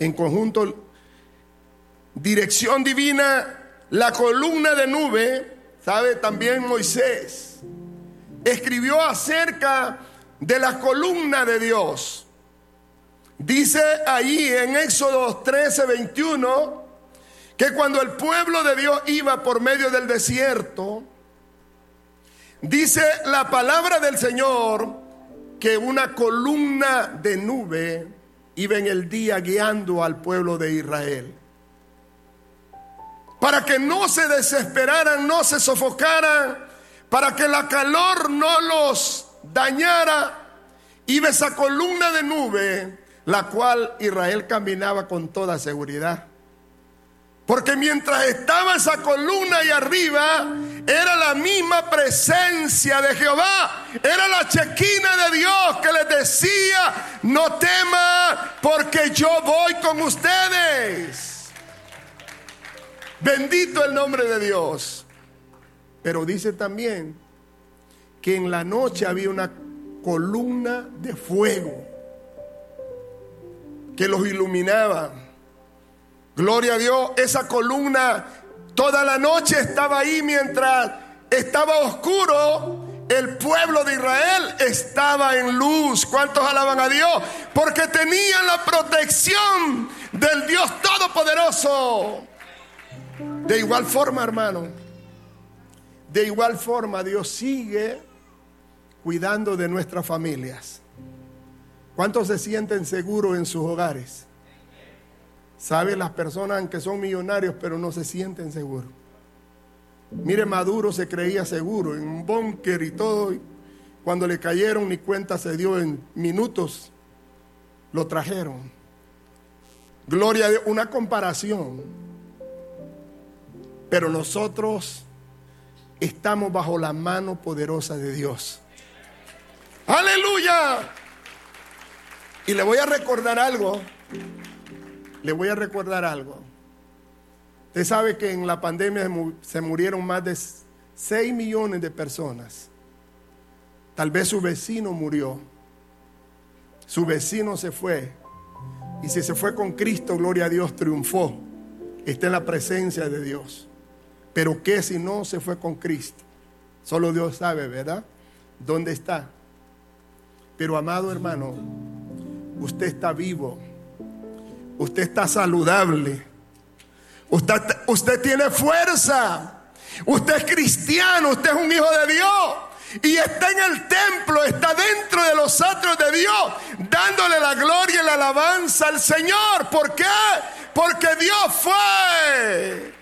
en conjunto, dirección divina, la columna de nube. ¿Sabe? También Moisés escribió acerca de la columna de Dios. Dice ahí en Éxodo 13:21 que cuando el pueblo de Dios iba por medio del desierto, dice la palabra del Señor que una columna de nube iba en el día guiando al pueblo de Israel, para que no se desesperaran, no se sofocaran, para que la calor no los dañara. Iba esa columna de nube, la cual Israel caminaba con toda seguridad. Porque mientras estaba esa columna ahí arriba, era la misma presencia de Jehová, era la chequina de Dios que les decía: no teman, porque yo voy con ustedes. Bendito el nombre de Dios. Pero dice también que en la noche había una columna de fuego que los iluminaba. Gloria a Dios. Esa columna toda la noche estaba ahí. Mientras estaba oscuro, el pueblo de Israel estaba en luz. ¿Cuántos alaban a Dios? Porque tenían la protección del Dios Todopoderoso. De igual forma, hermano, de igual forma Dios sigue cuidando de nuestras familias. ¿Cuántos se sienten seguros en sus hogares? ¿Saben? Las personas que son millonarios pero no se sienten seguros. Mire, Maduro se creía seguro en un búnker y todo. Cuando le cayeron, ni cuenta se dio, en minutos lo trajeron. Gloria a Dios, una comparación. Pero nosotros estamos bajo la mano poderosa de Dios. ¡Aleluya! Y le voy a recordar algo. Usted sabe que en la pandemia se murieron más de 6 millones de personas. Tal vez su vecino murió. Su vecino se fue. Y si se fue con Cristo, gloria a Dios, triunfó. Está en la presencia de Dios. Pero ¿qué si no se fue con Cristo? Solo Dios sabe, ¿verdad? ¿Dónde está? Pero amado hermano, usted está vivo. Usted está saludable. Usted tiene fuerza. Usted es cristiano. Usted es un hijo de Dios. Y está en el templo. Está dentro de los atrios de Dios, dándole la gloria y la alabanza al Señor. ¿Por qué? Porque Dios fue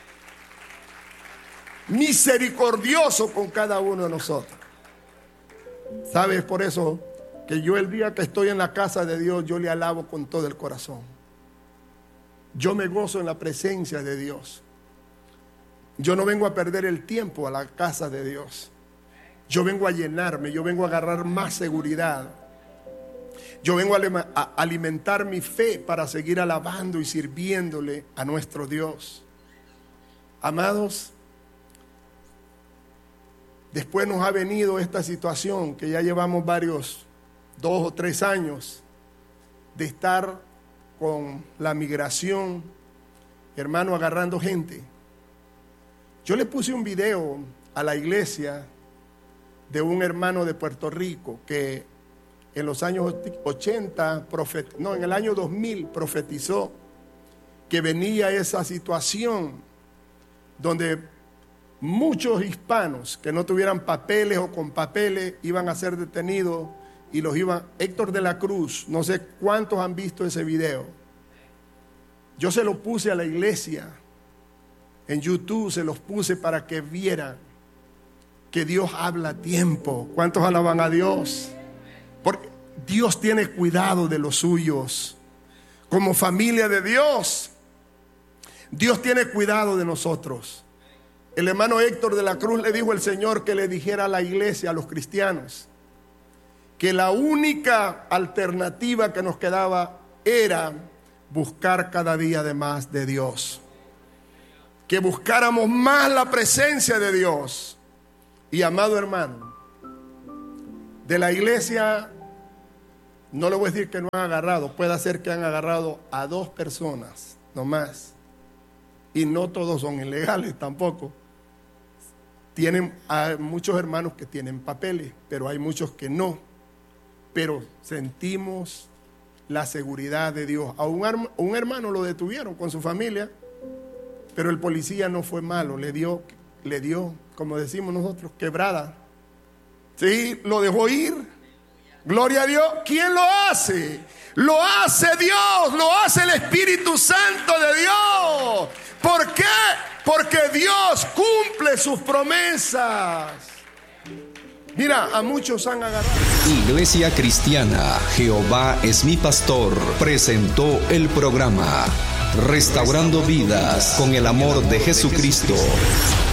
misericordioso con cada uno de nosotros. ¿Sabes? Por eso que yo, el día que estoy en la casa de Dios, yo le alabo con todo el corazón. Yo me gozo en la presencia de Dios. Yo no vengo a perder el tiempo a la casa de Dios. Yo vengo a llenarme, yo vengo a agarrar más seguridad. Yo vengo a alimentar mi fe para seguir alabando y sirviéndole a nuestro Dios. Amados, después nos ha venido esta situación que ya llevamos 2 o 3 años de estar con la migración, hermano, agarrando gente. Yo le puse un video a la iglesia de un hermano de Puerto Rico que en los años 80, en el año 2000 profetizó que venía esa situación donde muchos hispanos que no tuvieran papeles o con papeles iban a ser detenidos y los iban. Héctor de la Cruz, no sé cuántos han visto ese video. Yo se lo puse a la iglesia en YouTube, se los puse para que vieran que Dios habla a tiempo. ¿Cuántos alaban a Dios? Porque Dios tiene cuidado de los suyos. Como familia de Dios, Dios tiene cuidado de nosotros. El hermano Héctor de la Cruz le dijo al Señor que le dijera a la iglesia, a los cristianos, que la única alternativa que nos quedaba era buscar cada día de más de Dios. Que buscáramos más la presencia de Dios. Y amado hermano, de la iglesia No le voy a decir que no han agarrado, puede ser que han agarrado a 2 personas, no más. Y no todos son ilegales tampoco. Hay muchos hermanos que tienen papeles, pero hay muchos que no. Pero sentimos la seguridad de Dios. A un hermano lo detuvieron con su familia, pero el policía no fue malo, le dio, como decimos nosotros, quebrada. Sí, lo dejó ir. Gloria a Dios. ¿Quién lo hace? Lo hace Dios, lo hace el Espíritu Santo de Dios. ¿Por qué? Porque Dios cumple sus promesas. Mira, a muchos han agarrado. Iglesia Cristiana Jehová es mi pastor presentó el programa Restaurando Vidas con el amor de Jesucristo.